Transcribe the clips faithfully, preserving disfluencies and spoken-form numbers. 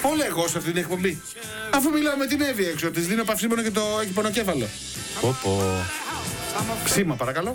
Όλα εγώ σε αυτή την εκπομπή. Αφού μιλάω με την Εύη έξω, της δίνω παυσίμωνο και το έχει πονοκέφαλο. Πω πω. Ξύμα παρακαλώ.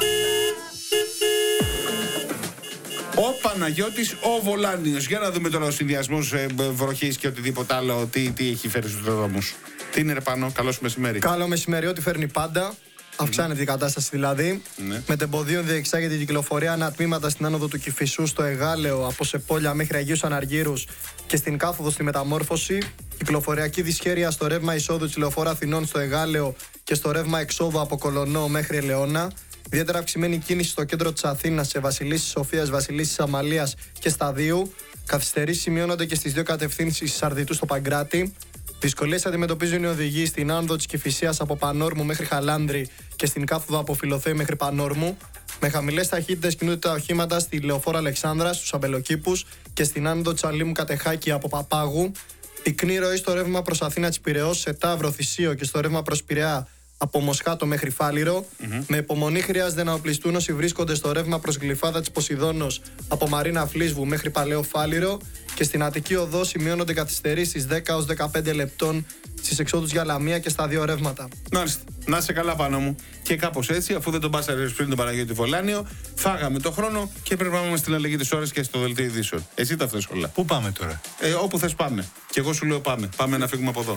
Ο Παναγιώτης ο Βολάνιος. Για να δούμε τώρα ο συνδυασμός ε, βροχής και οτιδήποτε άλλο, τι, τι έχει φέρει στους δρόμους. Τι είναι ρε Πάνο, καλό μεσημέρι. Καλό μεσημέρι, ό,τι φέρνει πάντα. Αυξάνεται mm. η κατάσταση δηλαδή. Ναι. Με τεμποδίων διεξάγεται η κυκλοφορία ανατμήματα στην άνοδο του Κηφισού στο Εγάλεο από Σεπόλια μέχρι Αγίους Αναργύρους και στην κάθοδο στη Μεταμόρφωση. Κυκλοφοριακή δυσχέρεια στο ρεύμα εισόδου της Λεωφόρου Αθηνών στο Εγάλεο και στο ρεύμα εξόδου από Κολονό μέχρι Ελαιώνα. Ιδιαίτερα αυξημένη κίνηση στο κέντρο της Αθήνας σε Βασιλίσσης Σοφίας, Βασιλίσσης Αμαλίας και Σταδίου. Καθυστερήσεις σημειώνονται και στις δύο κατευθύνσεις Σαρδιτού στο Παγκράτη. Δυσκολίες αντιμετωπίζουν οι οδηγοί στην άνοδο της Κηφισίας από Πανόρμου μέχρι Χαλάνδρη και στην κάθοδο από Φιλοθέη μέχρι Πανόρμου. Με χαμηλές ταχύτητες κινούνται τα οχήματα στη Λεωφόρο Αλεξάνδρας, στους Αμπελοκήπους και στην άνοδο της Αλήμου Κατεχάκη από Παπάγου. Πυκνή ροή στο ρεύμα προς Αθήνα της Πειραιώς, σε Ταύρο, Θησίο και στο ρεύμα προς Πειραιά από Μοσχάτο μέχρι Φάληρο. Mm-hmm. Με υπομονή χρειάζεται να οπλιστούν όσοι βρίσκονται στο ρεύμα προς Γλυφάδα της Ποσειδώνος από Μαρίνα Φλίσβου μέχρι Παλαιό Φάληρο. Και στην Αττική Οδό σημειώνονται καθυστερήσεις δέκα έως δεκαπέντε λεπτών στις εξόδους για Λαμία και στα δύο ρεύματα. Μάλιστα. Να είσαι καλά πάνω μου. Και κάπως έτσι, αφού δεν τον πάσαρες πριν τον Παναγιώτη Βολάνιο, φάγαμε το χρόνο και πρέπει να πάμε στην αλλαγή της ώρας και στο δελτίο ειδήσεων. Εσύ τα θες όλα. Πού πάμε τώρα? Ε, όπου θες πάμε. Και εγώ σου λέω πάμε. Πάμε να φύγουμε από εδώ.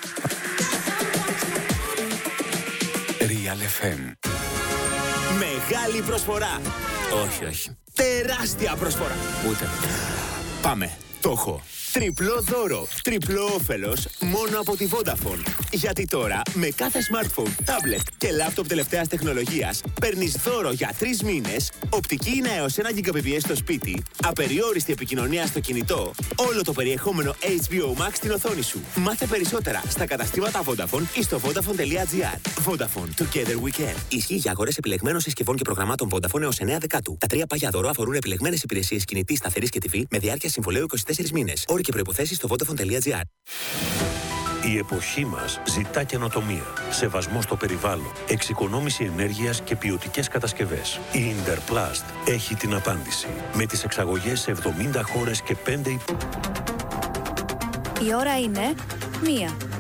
Real εφ εμ. Μεγάλη προσφορά. Όχι, όχι. Τεράστια προσφορά. Ούτε. Πάμε. Το έχω. Τριπλό δώρο, τριπλό όφελος μόνο από τη Vodafone. Γιατί τώρα με κάθε smartphone, tablet και laptop τελευταίας τεχνολογίας παίρνεις δώρο για τρεις μήνες, οπτική ίνα έως ένα γιγαμπιτ στο σπίτι, απεριόριστη επικοινωνία στο κινητό, όλο το περιεχόμενο έιτς μπι ο Max στην οθόνη σου. Μάθε περισσότερα στα καταστήματα Vodafone ή στο vodafone τελεία gr. Vodafone, together we can. Ισχύει για αγορές επιλεγμένων συσκευών και προγραμμάτων Vodafone έως εννέα Δεκάτου. Τα τρία πάγια δώρο αφορούν επιλεγμένες υπηρεσίες κινητής, σταθερής και τι βι με διάρκεια συμβολαίου είκοσι τέσσερις μήνες. Όροι και προϋποθέσεις στο vodafone τελεία gr. Η εποχή μας ζητά καινοτομία, σεβασμό στο περιβάλλον, εξοικονόμηση ενέργειας και ποιοτικές κατασκευές. Η Interplast έχει την απάντηση. Με τις εξαγωγές σε εβδομήντα χώρες και πέντε... Η ώρα είναι μία.